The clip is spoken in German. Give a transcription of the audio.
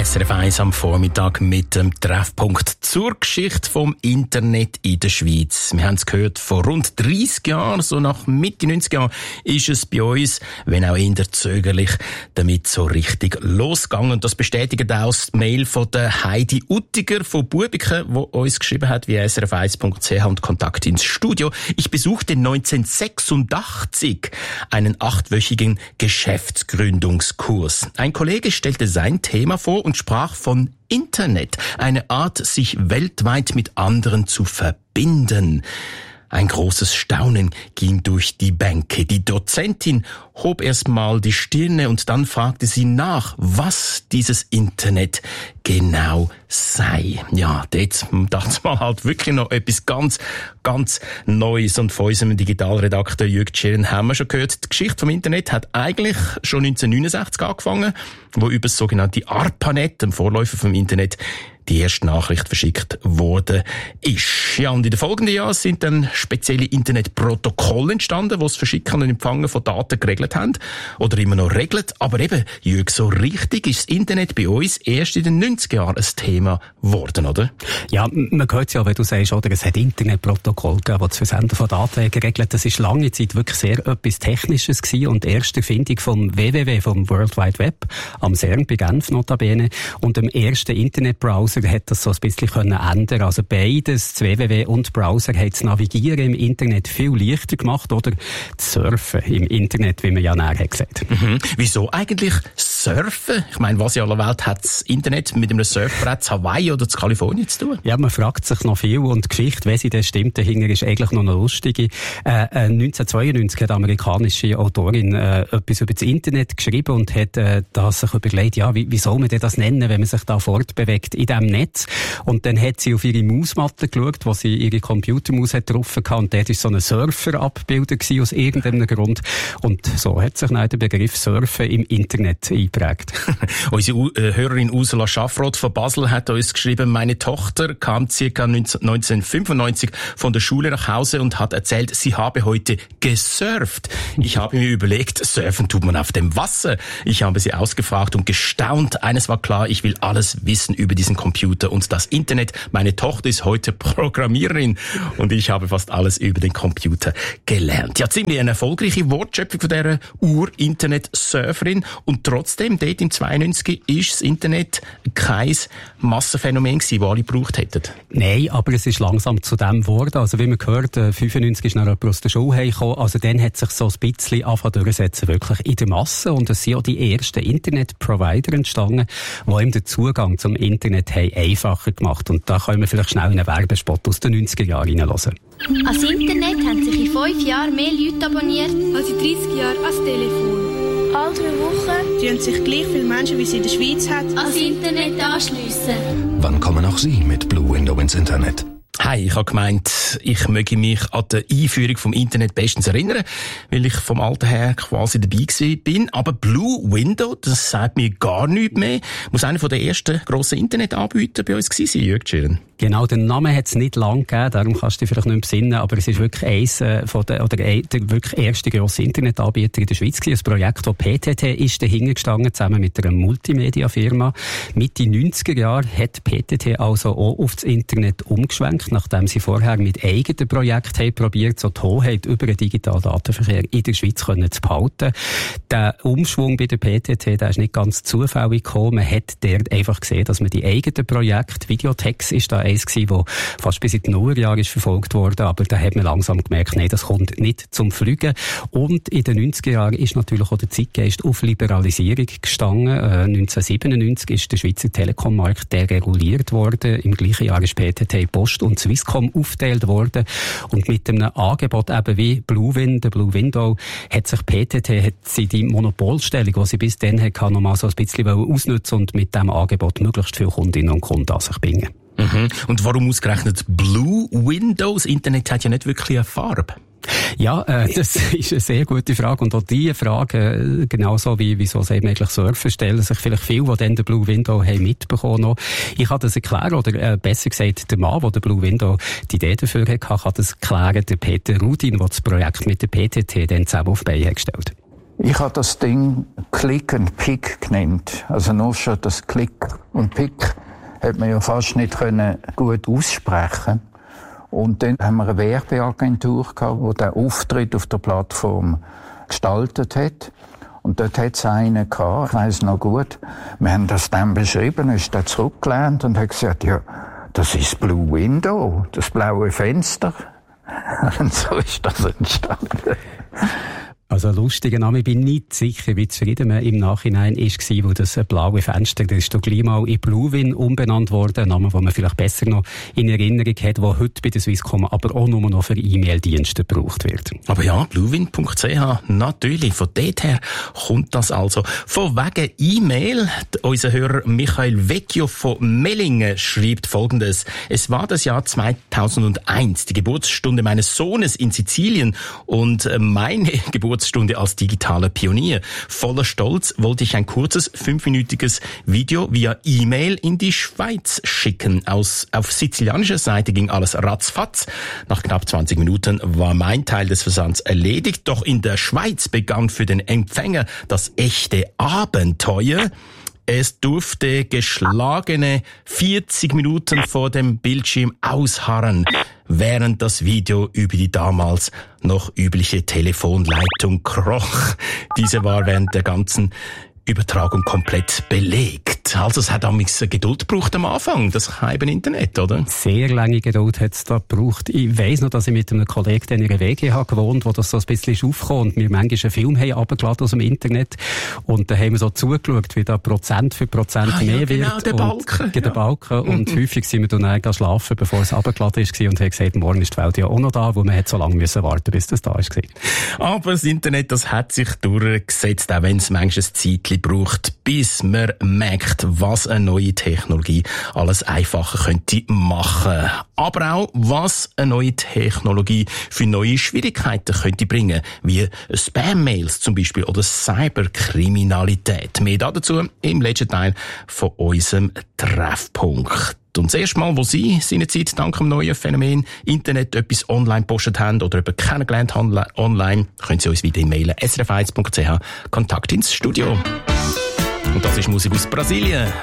SRF 1 am Vormittag mit dem Treffpunkt zur Geschichte vom Internet in der Schweiz. Wir haben es gehört, vor rund 30 Jahren, so nach Mitte 90 Jahren, ist es bei uns, wenn auch eher zögerlich, damit so richtig losgegangen. Und das bestätigt auch die Mail von der Heidi Uttiger von Bubiken, die uns geschrieben hat via srf1.ch und Kontakt ins Studio. Ich besuchte 1986 einen 8-wöchigen Geschäftsgründungskurs. Ein Kollege stellte sein Thema vor und sprach von Internet, eine Art, sich weltweit mit anderen zu verbinden. Ein großes Staunen ging durch die Bänke. Die Dozentin hob erst mal die Stirne und dann fragte sie nach, was dieses Internet genau sei. Ja, jetzt dachte man halt wirklich noch etwas ganz, ganz Neues. Und von unserem Digitalredakteur Jürg Tschirren haben wir schon gehört, die Geschichte vom Internet hat eigentlich schon 1969 angefangen, wo über das sogenannte ARPANET, dem Vorläufer vom Internet, die erste Nachricht verschickt worden ist. Ja, und in den folgenden Jahren sind dann spezielle Internetprotokolle entstanden, die das Verschicken und Empfangen von Daten geregelt haben. Oder immer noch regelt. Aber eben, Jürg, so richtig ist das Internet bei uns erst in den 90er Jahren ein Thema geworden, oder? Ja, man hört es ja, wenn du sagst, oder, es hat Internetprotokolle gegeben, die das Versenden von Daten geregelt. Das ist lange Zeit wirklich sehr etwas Technisches gewesen und erste Erfindung vom WWW, vom World Wide Web, am CERN bei Genf notabene, und dem ersten Internetbrowser hat das so ein bisschen ändern. Also beides, das WWW und Browser, hat das Navigieren im Internet viel leichter gemacht, oder das Surfen im Internet, wie man ja näher hat gesagt. Wieso eigentlich Surfen? Ich meine, was in aller Welt hat das Internet mit einem Surfbrett zu Hawaii oder zu Kalifornien zu tun? Ja, man fragt sich noch viel, und die Geschichte, wenn sie denn stimmt, dahinter ist eigentlich noch eine lustige. 1992 hat eine amerikanische Autorin etwas über das Internet geschrieben und hat da sich überlegt, ja, wie soll man denn das nennen, wenn man sich da fortbewegt in diesem Netz. Und dann hat sie auf ihre Mausmatte geschaut, wo sie ihre Computermaus hat drauf gehabt, und dort war so ein Surfer abgebildet aus irgendeinem Grund. Und so hat sich dann der Begriff Surfen im Internet eingeprägt. Unsere Hörerin Ursula Schaffroth von Basel hat uns geschrieben, meine Tochter kam ca. 1995 von der Schule nach Hause und hat erzählt, sie habe heute gesurft. Ich habe mir überlegt, surfen tut man auf dem Wasser. Ich habe sie ausgefragt und gestaunt. Eines war klar, ich will alles wissen über diesen Computer und das Internet. Meine Tochter ist heute Programmiererin und ich habe fast alles über den Computer gelernt. Ja, ziemlich eine erfolgreiche Wortschöpfung von dieser Ur-Internet-Surferin, und trotzdem, dort im 92 ist das Internet kein Massenphänomen gewesen, das alle gebraucht hätten. Nein, aber es ist langsam zu dem geworden. Also wie man gehört, 95 ist noch jemand aus der Schule heimgekommen. Also dann hat sich so ein bisschen angefangen durchsetzen, wirklich in der Masse. Und es sind auch die ersten Internet-Provider entstanden, die ihm den Zugang zum Internet haben einfacher gemacht. Und da können wir vielleicht schnell einen Werbespot aus den 90er Jahren reinhören. Ans Internet haben sich in 5 Jahren mehr Leute abonniert als in 30 Jahren ans Telefon. Alle 3 Wochen tun sich gleich viele Menschen, wie es in der Schweiz hat, ans Internet anschliessen. Wann kommen auch Sie mit Blue Window ins Internet? Hi, ich habe gemeint, ich möge mich an die Einführung vom Internet bestens erinnern, weil ich vom Alter her quasi dabei gewesen bin. Aber Blue Window, das sagt mir gar nichts mehr. Muss einer von der ersten grossen Internetanbieter bei uns gewesen sein, Jürg Tschirren. Genau, den Namen hat es nicht lang gegeben, darum kannst du dich vielleicht nicht mehr besinnen, aber es ist wirklich der wirklich erste grosse Internetanbieter in der Schweiz gewesen. Ein Projekt, das PTT ist dahinter gestanden, zusammen mit einer Multimedia-Firma. Mitte 90er Jahren hat PTT also auch auf das Internet umgeschwenkt, nachdem sie vorher mit eigenen Projekten probiert, so die Hoheit über den digitalen Datenverkehr in der Schweiz zu behalten. Der Umschwung bei der PTT, der ist nicht ganz zufällig gekommen. Man hat dort einfach gesehen, dass man die eigenen Projekte, Videotex ist da eins gewesen, wo fast bis in die Nullerjahre ist verfolgt worden, aber da hat man langsam gemerkt, nein, das kommt nicht zum Fliegen. Und in den 90er Jahren ist natürlich auch der Zeitgeist auf Liberalisierung gestanden. 1997 ist der Schweizer Telekom-Markt dereguliert worden. Im gleichen Jahr ist PTT Post und Swisscom aufgeteilt worden. Und mit einem Angebot eben wie Blue Window, hat sich PTT die Monopolstellung, die sie bis dann hatte, nochmal so ein bisschen ausnutzen und mit diesem Angebot möglichst viele Kundinnen und Kunden an sich bringen. Und warum ausgerechnet Blue Window? Das Internet hat ja nicht wirklich eine Farbe. Ja, das ist eine sehr gute Frage. Und auch diese Frage, genauso wie wieso sie eigentlich Surfer, stellen sich vielleicht viele, die dann den Blue Window haben mitbekommen. Ich kann das erklären, oder besser gesagt, der Mann, der den Blue Window die Idee dafür hatte, kann das erklären, der Peter Rudin, der das Projekt mit der PTT dann zusammen auf die Beine gestellt hat. Ich habe das Ding Click and Pick genannt. Also nur schon das Click und Pick hat man ja fast nicht gut aussprechen. Und dann haben wir eine Werbeagentur gehabt, die den Auftritt auf der Plattform gestaltet hat. Und dort hat es einen gehabt, ich weiss noch gut, wir haben das dann beschrieben, ist dann zurückgelehnt und hat gesagt, ja, das ist Blue Window, das blaue Fenster. Und so ist das entstanden. Also ein lustiger Name. Ich bin nicht sicher, wie zufrieden man im Nachhinein war, wo das blaue Fenster, das ist doch gleich mal in Bluewin umbenannt worden. Ein Name, den man vielleicht besser noch in Erinnerung hat, der heute bei der Swisscom aber auch nur noch für E-Mail-Dienste gebraucht wird. Aber ja, bluewin.ch, natürlich. Von dort her kommt das also. Von wegen E-Mail. Unser Hörer Michael Vecchio von Mellingen schreibt Folgendes. Es war das Jahr 2001, die Geburtsstunde meines Sohnes in Sizilien und meine Geburtsstunde als digitaler Pionier. Voller Stolz wollte ich ein kurzes 5-minütiges Video via E-Mail in die Schweiz schicken. Auf sizilianischer Seite ging alles ratzfatz. Nach knapp 20 Minuten war mein Teil des Versands erledigt. Doch in der Schweiz begann für den Empfänger das echte Abenteuer. Es durfte geschlagene 40 Minuten vor dem Bildschirm ausharren, während das Video über die damals noch übliche Telefonleitung kroch. Diese war während der ganzen Übertragung komplett belegt. Also es hat damals Geduld gebraucht am Anfang, das halbe Internet, oder? Sehr lange Geduld hat es da gebraucht. Ich weiss noch, dass ich mit einem Kollegen in einer WG habe gewohnt, wo das so ein bisschen ist aufgekommen und wir manchmal einen Film haben runtergeladen aus dem Internet und da haben wir so zugeschaut, wie da Prozent für Prozent mehr wird. Genau, der Balken. Der Balken. Und häufig sind wir dann eigentlich schlafen, bevor es runtergeladen war und haben gesagt, morgen ist die Welt ja auch noch da, wo man so lange müssen warten, bis das da ist. Aber das Internet, das hat sich durchgesetzt, auch wenn es manchmal ein Zeitchen braucht, bis man merkt, was eine neue Technologie alles einfacher könnte machen. Aber auch, was eine neue Technologie für neue Schwierigkeiten könnte bringen, wie Spam-Mails zum Beispiel oder Cyberkriminalität. Mehr dazu im letzten Teil von unserem Treffpunkt. Und das erste Mal, wo Sie seinerzeit dank dem neuen Phänomen Internet etwas online gepostet haben oder jemanden kennengelernt haben online, können Sie uns wieder e-mailen srf1.ch, Kontakt ins Studio. Und das ist Musik aus Brasilien.